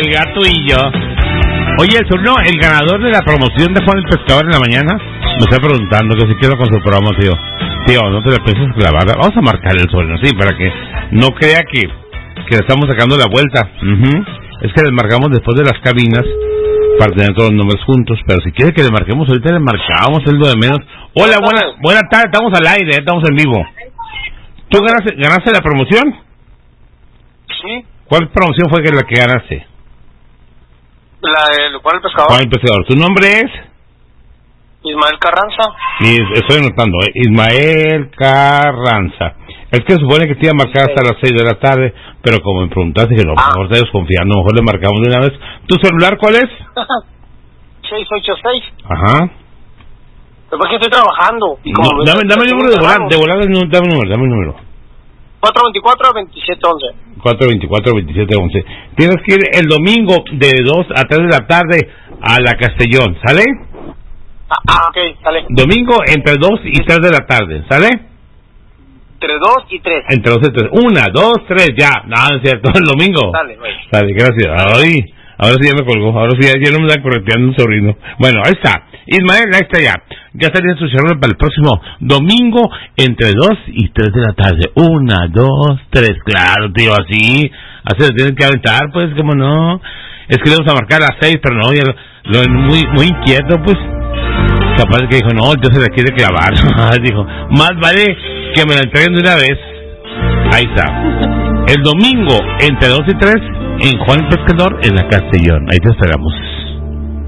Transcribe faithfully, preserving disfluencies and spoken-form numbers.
el gato y yo. Oye, el sobrino, el ganador de la promoción de Juan el Pescador en la mañana, me está preguntando que si quiero con su programa, tío. Tío, no te la pienses clavar. Vamos a marcar el sobrino, sí, para que no crea que, que le estamos sacando la vuelta. Uh-huh. Es que les marcamos después de las cabinas para tener todos los nombres juntos, pero si quiere que le marquemos ahorita, le marcamos, es lo de menos. Hola, buena, buena tarde, estamos al aire, estamos en vivo. ¿Tú ganaste, ganaste la promoción? Sí. ¿Cuál promoción fue que la que ganaste? La del Juan el Pescador. Juan el Pescador. ¿Tu nombre es? Ismael Carranza. Y estoy anotando, ¿eh? Ismael Carranza. Es que supone que te iba a marcar hasta las seis de la tarde, pero como me preguntaste que no, ah. mejor te desconfiando, mejor le marcamos de una vez. ¿Tu celular cuál es? seis ocho seis. Ajá. Después que estoy trabajando. Y como no, dame dame el número de volar, de volar, dame el número, dame el número. cuatro veinticuatro, veintisiete once. cuatro veinticuatro, veintisiete once. Tienes que ir el domingo de dos a tres de la tarde a la Castellón, ¿sale? Ah, ah ok, sale. Domingo entre dos y tres de la tarde, ¿sale? Entre dos y tres. Entre dos y tres. Una, dos, tres, ya. No, no es cierto, el domingo. Sale, güey. Sale, gracias. Ay, ahora sí ya me colgó, ahora sí ya, ya no me está correteando un sobrino. Bueno, ahí está. Ismael, ahí está ya. Ya estaría en su celular para el próximo domingo entre dos y tres de la tarde. Una, dos, tres. Claro, tío, así. Así se tienen que aventar, pues, como no. Es que le vamos a marcar a las seis, pero no, ya lo, lo muy, muy inquieto, pues. Capaz que dijo, no, yo se la quiere clavar. Dijo, más vale que me la entreguen de una vez. Ahí está. El domingo entre dos y tres en Juan el Pescador en la Castellón. Ahí te esperamos.